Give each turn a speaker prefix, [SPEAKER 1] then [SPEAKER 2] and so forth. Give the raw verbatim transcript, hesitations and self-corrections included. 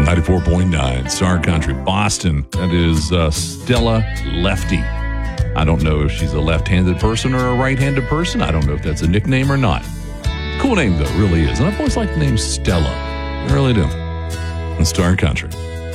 [SPEAKER 1] ninety-four point nine, Star Country, Boston. That is uh, Stella Lefty. I don't know if she's a left-handed person or a right-handed person. I don't know if that's a nickname or not. Cool name, though, really is. And I've always liked the name Stella. I really do. And Star Country.